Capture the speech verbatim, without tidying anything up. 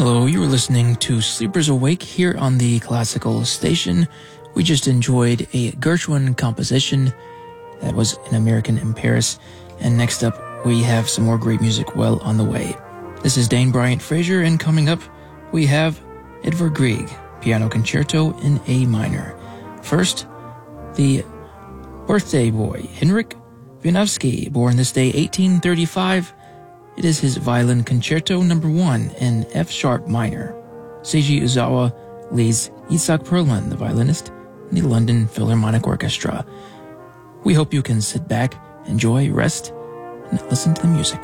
Hello, you were listening to Sleepers Awake here on the Classical Station. We just enjoyed a Gershwin composition that was An American in Paris. And next up, we have some more great music well on the way. This is Dane Bryant Fraser, and coming up, we have Edvard Grieg, Piano Concerto in A minor. First, the birthday boy, Henryk Wieniawski, born this day eighteen thirty-five. It is his Violin Concerto number one in F-sharp minor. Seiji Uzawa leads Itzhak Perlman, the violinist, in the London Philharmonic Orchestra. We hope you can sit back, enjoy, rest, and listen to the music.